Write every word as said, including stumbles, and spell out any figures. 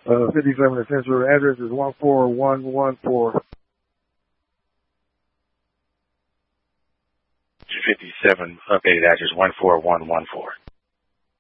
Uh, fifty-seven Essential. Address is one four one one four. fifty-seven, updated address one four one one four.